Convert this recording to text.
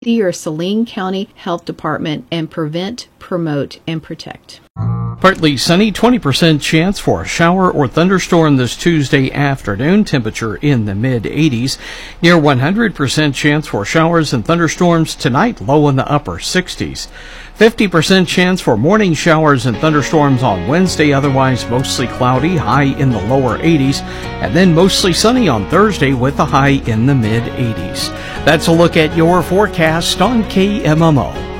your Saline County Health Department and prevent, promote, and protect. Partly sunny, 20% chance for a shower or thunderstorm this Tuesday afternoon. Temperature in the mid-80s. Near 100% chance for showers and thunderstorms tonight, low in the upper 60s. 50% chance for morning showers and thunderstorms on Wednesday, otherwise mostly cloudy, high in the lower 80s. And then mostly sunny on Thursday with a high in the mid-80s. That's a look at your forecast on KMMO.